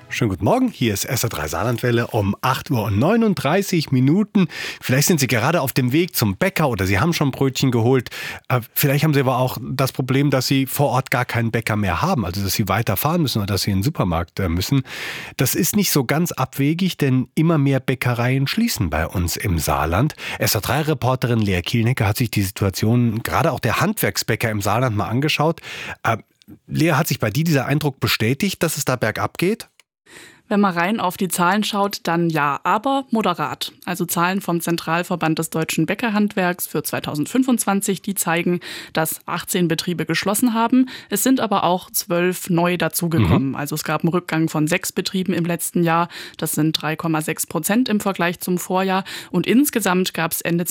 Schönen guten Morgen, hier ist SR3 Saarlandwelle um 8:39 Uhr. Vielleicht sind Sie gerade auf dem Weg zum Bäcker oder Sie haben schon Brötchen geholt. Vielleicht haben Sie aber auch das Problem, dass Sie vor Ort gar keinen Bäcker mehr haben, also dass Sie weiterfahren müssen oder dass Sie in den Supermarkt müssen. Das ist nicht so ganz abwegig, denn immer mehr Bäckereien schließen bei uns im Saarland. SR3-Reporterin Lea Kielnecke hat sich die Situation gerade auch der Handwerksbäcker im Saarland mal angeschaut. Lea, hat sich bei dir dieser Eindruck bestätigt, dass es da bergab geht? Wenn man rein auf die Zahlen schaut, dann ja, aber moderat. Also Zahlen vom Zentralverband des deutschen Bäckerhandwerks für 2025, die zeigen, dass 18 Betriebe geschlossen haben. Es sind aber auch 12 neu dazugekommen. Also es gab einen Rückgang von 6 Betrieben im letzten Jahr. Das sind 3,6% im Vergleich zum Vorjahr. Und insgesamt gab es Ende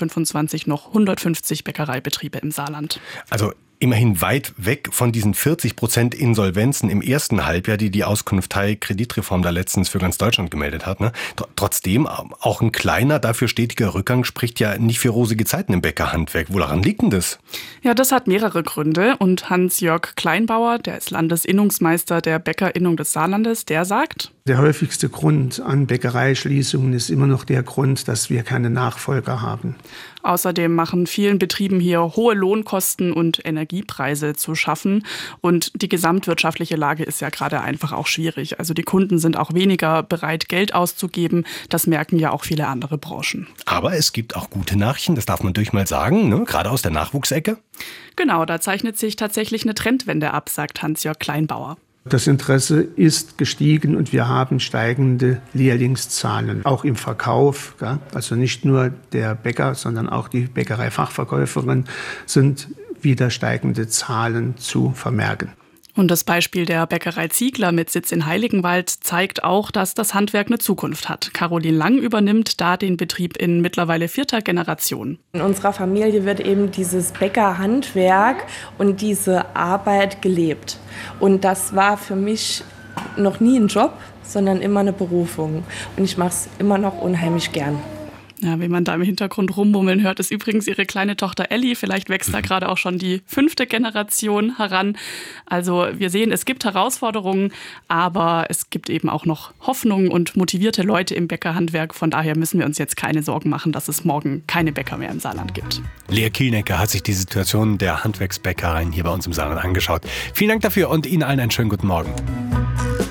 2025 noch 150 Bäckereibetriebe im Saarland. Also immerhin weit weg von diesen 40% Insolvenzen im ersten Halbjahr, die Auskunft Kreditreform da letztens für ganz Deutschland gemeldet hat. Ne? Trotzdem, auch ein kleiner, dafür stetiger Rückgang spricht ja nicht für rosige Zeiten im Bäckerhandwerk. Woran liegt denn das? Ja, das hat mehrere Gründe. Und Hans-Jörg Kleinbauer, der ist Landesinnungsmeister der Bäckerinnung des Saarlandes, der sagt: Der häufigste Grund an Bäckereischließungen ist immer noch der Grund, dass wir keine Nachfolger haben. Außerdem machen vielen Betrieben hier hohe Lohnkosten und Energiepreise zu schaffen. Und die gesamtwirtschaftliche Lage ist ja gerade einfach auch schwierig. Also die Kunden sind auch weniger bereit, Geld auszugeben. Das merken ja auch viele andere Branchen. Aber es gibt auch gute Nachrichten, das darf man durchaus mal sagen, ne? Gerade aus der Nachwuchsecke. Genau, da zeichnet sich tatsächlich eine Trendwende ab, sagt Hans-Jörg Kleinbauer. Das Interesse ist gestiegen und wir haben steigende Lehrlingszahlen, auch im Verkauf. Also nicht nur der Bäcker, sondern auch die Bäckereifachverkäuferin sind wieder steigende Zahlen zu vermerken. Und das Beispiel der Bäckerei Ziegler mit Sitz in Heiligenwald zeigt auch, dass das Handwerk eine Zukunft hat. Caroline Lang übernimmt da den Betrieb in mittlerweile 4. Generation. In unserer Familie wird eben dieses Bäckerhandwerk und diese Arbeit gelebt. Und das war für mich noch nie ein Job, sondern immer eine Berufung. Und ich mache es immer noch unheimlich gern. Ja, wie man da im Hintergrund rummummeln hört, ist übrigens ihre kleine Tochter Elli. Vielleicht wächst da gerade auch schon die 5. Generation heran. Also wir sehen, es gibt Herausforderungen, aber es gibt eben auch noch Hoffnung und motivierte Leute im Bäckerhandwerk. Von daher müssen wir uns jetzt keine Sorgen machen, dass es morgen keine Bäcker mehr im Saarland gibt. Lea Kielnecke hat sich die Situation der Handwerksbäckereien hier bei uns im Saarland angeschaut. Vielen Dank dafür und Ihnen allen einen schönen guten Morgen.